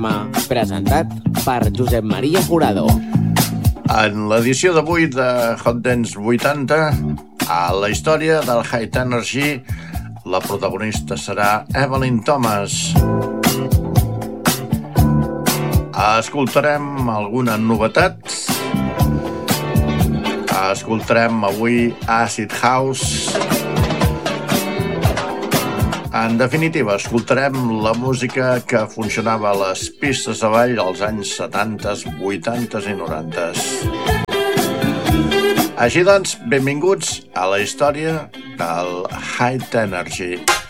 Presentat per Josep Maria Jurado. En l'edició d'avui de Hot Dance 80, a la història del High Energy, la protagonista serà Evelyn Thomas. Escoltarem alguna novetat. Escoltarem avui Acid House. En definitiva, escoltarem la música que funcionava a les pistes de ball als anys 70, 80 i 90. Així doncs, benvinguts a la història del High Energy.